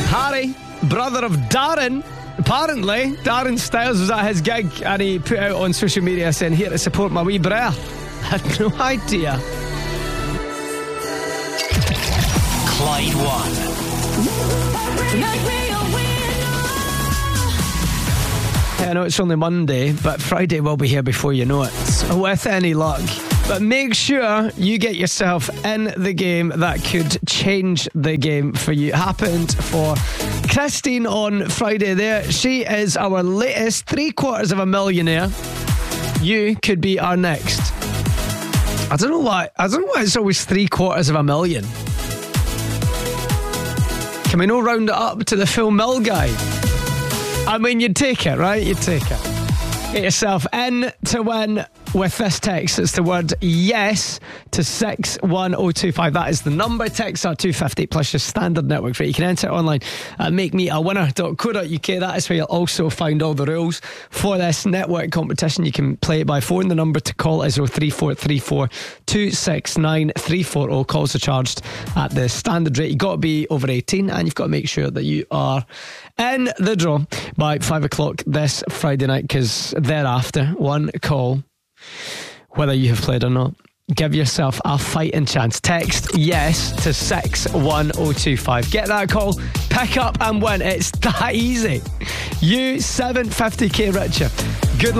Harry, brother of Darren. Apparently, Darren Styles was at his gig and he put out on social media saying, here to support my wee brer. I had no idea. Clyde One. I know it's only Monday, but Friday will be here before you know it, with any luck. But make sure you get yourself in the game that could change the game for you. It happened for Christine on Friday there. She is our latest 750,000 You could be our next. I don't know why it's always 750,000. Can we not round it up to the full mill guy? I mean, you'd take it, right? You'd take it. Get yourself in to win with this text. It's the word yes to 61025. That is the number. Text are 250 plus your standard network rate. You can enter it online at makemeawinner.co.uk. That is where you'll also find all the rules for this network competition. You can play it by phone. The number to call is 03434 269 340. Calls are charged at the standard rate. You've got to be over 18 and you've got to make sure that you are in the draw by 5 o'clock this Friday night, because thereafter, one call, whether you have played or not, give yourself a fighting chance. Text yes to 61025. Get that call, pick up and win. It's that easy. You 750k richer. Good luck.